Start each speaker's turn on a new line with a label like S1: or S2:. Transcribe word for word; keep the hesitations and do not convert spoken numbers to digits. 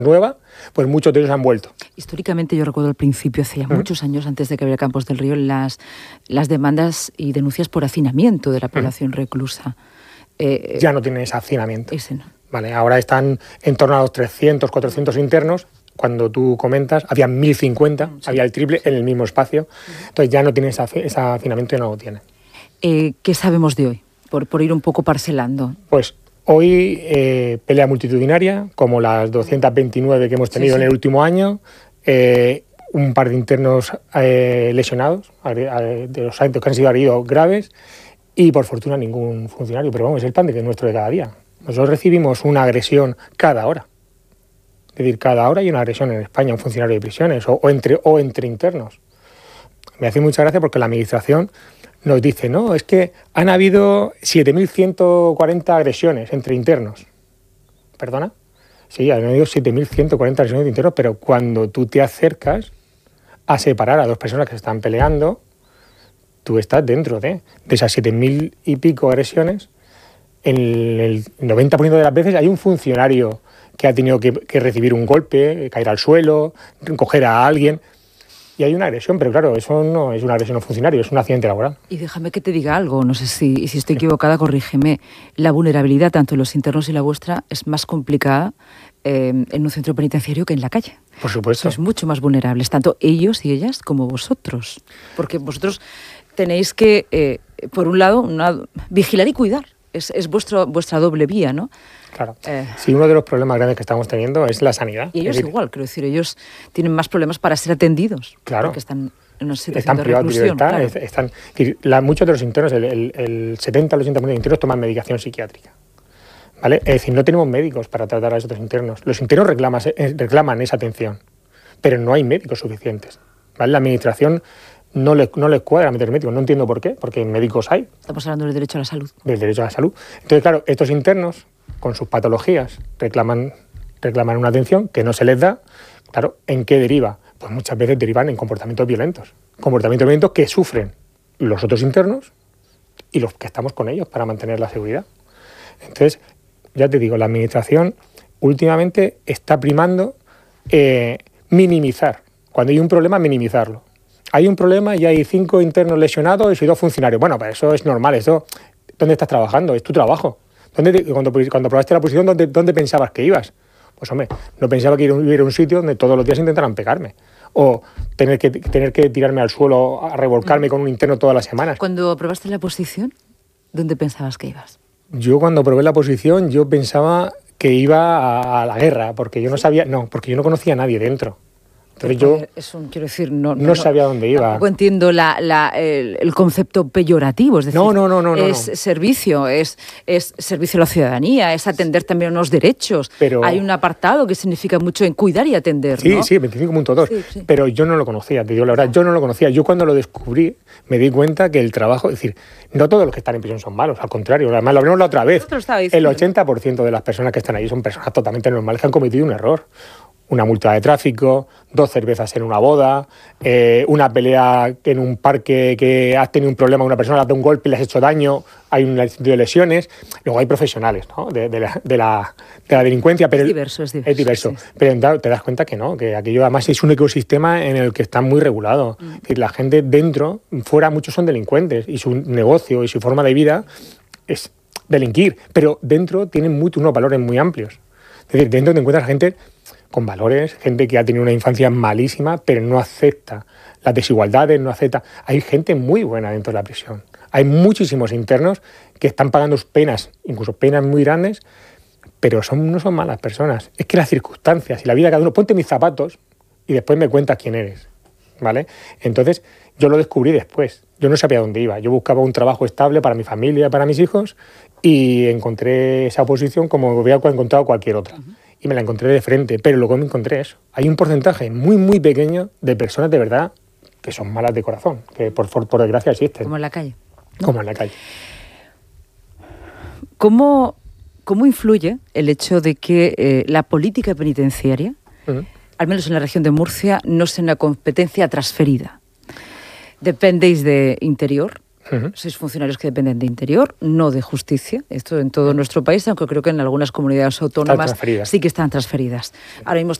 S1: nueva, pues muchos de ellos han vuelto.
S2: Históricamente, yo recuerdo al principio, hace ya ¿Mm? muchos años, antes de que abriera Campos del Río, las, las demandas y denuncias por hacinamiento de la población ¿Mm? reclusa.
S1: Eh, ya no tienen ese hacinamiento.
S2: Ese no.
S1: Vale, ahora están en torno a los trescientos, cuatrocientos internos. Cuando tú comentas, había mil cincuenta, sí, había el triple sí. en el mismo espacio. Entonces ya no tiene ese, ese hacinamiento y no lo tiene.
S2: Eh, ¿Qué sabemos de hoy? Por, por ir un poco parcelando.
S1: Pues hoy eh, pelea multitudinaria, como las doscientas veintinueve que hemos tenido sí, sí. en el último año, eh, un par de internos eh, lesionados, de los que han sido heridos graves, y por fortuna ningún funcionario. Pero vamos, es el pan de nuestro de cada día. Nosotros recibimos una agresión cada hora. Es decir, cada hora hay una agresión en España a un funcionario de prisiones o, o, entre, o entre internos. Me hace mucha gracia porque la administración nos dice, no, es que han habido siete mil ciento cuarenta agresiones entre internos. ¿Perdona? Sí, han habido siete mil ciento cuarenta agresiones entre internos, pero cuando tú te acercas a separar a dos personas que se están peleando, tú estás dentro de, de esas siete mil y pico agresiones. En el noventa por ciento de las veces hay un funcionario que ha tenido que, que recibir un golpe, caer al suelo, coger a alguien. Y hay una agresión, pero claro, eso no es una agresión a un funcionario, es un accidente laboral.
S2: Y déjame que te diga algo, no sé si, si estoy equivocada, corrígeme. La vulnerabilidad, tanto de los internos y la vuestra, es más complicada eh, en un centro penitenciario que en la calle.
S1: Por supuesto.
S2: Sois mucho más vulnerables, tanto ellos y ellas como vosotros. Porque vosotros tenéis que, eh, por un lado, una, vigilar y cuidar. Es, es vuestro, vuestra doble vía, ¿no?
S1: Claro. Eh. Sí, uno de los problemas grandes que estamos teniendo es la sanidad.
S2: Y ellos
S1: es decir,
S2: igual, quiero decir, ellos tienen más problemas para ser atendidos.
S1: Claro.
S2: Porque están en una situación
S1: están
S2: de
S1: privados de
S2: reclusión.
S1: libertad.
S2: Claro.
S1: Están, la, muchos de los internos, el, el, el setenta al ochenta por ciento de internos toman medicación psiquiátrica. ¿Vale? Es decir, no tenemos médicos para tratar a esos internos. Los internos reclaman, reclaman esa atención, pero no hay médicos suficientes. ¿Vale? La administración no les, no les cuadra meter médicos. No entiendo por qué, porque médicos hay.
S2: Estamos hablando del derecho a la salud.
S1: Del derecho a la salud. Entonces, claro, estos internos, con sus patologías, reclaman, reclaman una atención que no se les da. Claro, ¿en qué deriva? Pues muchas veces derivan en comportamientos violentos. Comportamientos violentos que sufren los otros internos y los que estamos con ellos para mantener la seguridad. Entonces, ya te digo, la administración últimamente está primando eh, minimizar. Cuando hay un problema, minimizarlo. Hay un problema y hay cinco internos lesionados y dos funcionarios. Bueno, pues eso es normal. Eso, ¿dónde estás trabajando? Es tu trabajo. ¿Dónde te, cuando, cuando probaste la posición, ¿dónde, ¿dónde pensabas que ibas? Pues hombre, no pensaba que iba a un sitio donde todos los días intentaran pegarme. O tener que, tener que tirarme al suelo a revolcarme con un interno todas las semanas.
S2: Cuando probaste la posición, ¿dónde pensabas que ibas?
S1: Yo cuando probé la posición, yo pensaba que iba a, a la guerra, porque yo no sabía, no, porque yo no conocía a nadie dentro. Entonces yo
S2: es un, quiero decir, no,
S1: no, no sabía dónde iba.
S2: Tampoco entiendo la, la, el, el concepto peyorativo, es decir,
S1: no, no, no, no,
S2: es
S1: no.
S2: servicio, es, es servicio a la ciudadanía, es atender también unos derechos.
S1: Pero
S2: hay un apartado que significa mucho en cuidar y atender,
S1: sí,
S2: ¿no?
S1: Sí, veinticinco punto dos, sí, sí. Pero yo no lo conocía, te digo la verdad, yo no lo conocía. Yo cuando lo descubrí me di cuenta que el trabajo, es decir, no todos los que están en prisión son malos, al contrario, además lo hablamos la otra vez. El ochenta por ciento de las personas que están ahí son personas totalmente normales que han cometido un error. Una multa de tráfico, dos cervezas en una boda, eh, una pelea en un parque que has tenido un problema con una persona, le has dado un golpe y le has hecho daño, hay un de lesiones. Luego hay profesionales, ¿no? de, de, la, de, la, de la delincuencia. Pero
S2: es diverso, es diverso.
S1: Es diverso.
S2: Sí.
S1: Pero te das cuenta que no, que aquello además es un ecosistema en el que está muy regulado. Mm. Es decir, la gente dentro, fuera muchos son delincuentes y su negocio y su forma de vida es delinquir, pero dentro tienen muy, unos valores muy amplios. Es decir, dentro te encuentras gente con valores, gente que ha tenido una infancia malísima, pero no acepta las desigualdades, no acepta. Hay gente muy buena dentro de la prisión. Hay muchísimos internos que están pagando penas, incluso penas muy grandes, pero son, no son malas personas. Es que las circunstancias y la vida de cada uno, ponte mis zapatos y después me cuentas quién eres, ¿vale? Entonces, yo lo descubrí después. Yo no sabía dónde iba. Yo buscaba un trabajo estable para mi familia, para mis hijos, y encontré esa posición como hubiera encontrado cualquier otra. Uh-huh. Y me la encontré de frente, pero luego me encontré eso. Hay un porcentaje muy, muy pequeño de personas de verdad que son malas de corazón, que por, por, por desgracia existen.
S2: Como en la calle. ¿No?
S1: Como en la calle.
S2: ¿Cómo, cómo influye el hecho de que eh, la política penitenciaria, uh-huh. al menos en la región de Murcia, no sea una competencia transferida? Dependéis de Interior, Uh-huh. Sois funcionarios que dependen de Interior, no de Justicia. Esto en todo nuestro país, aunque creo que en algunas comunidades autónomas sí que están transferidas. Ahora mismo